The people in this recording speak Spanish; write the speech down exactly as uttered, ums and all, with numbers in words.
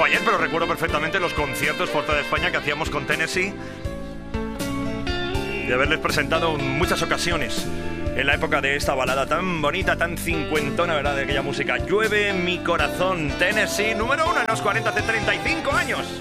ayer, pero recuerdo perfectamente los conciertos por toda España que hacíamos con Tennessee, de haberles presentado en muchas ocasiones en la época de esta balada tan bonita, tan cincuentona, ¿verdad?, de aquella música. Llueve mi corazón, Tennessee, número uno en los cuarenta hace treinta y cinco años.